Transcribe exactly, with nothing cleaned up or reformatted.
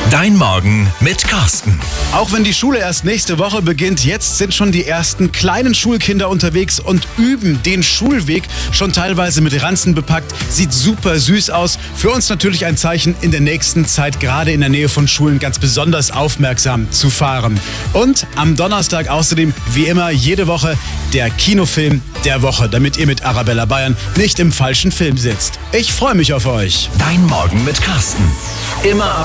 Dein Morgen mit Carsten. Auch wenn die Schule erst nächste Woche beginnt, jetzt sind schon die ersten kleinen Schulkinder unterwegs und üben den Schulweg schon teilweise mit Ranzen bepackt. Sieht super süß aus. Für uns natürlich ein Zeichen, in der nächsten Zeit gerade in der Nähe von Schulen ganz besonders aufmerksam zu fahren. Und am Donnerstag außerdem, wie immer, jede Woche der Kinofilm der Woche, damit ihr mit Arabella Bayern nicht im falschen Film sitzt. Ich freue mich auf euch. Dein Morgen mit Carsten. Immer ab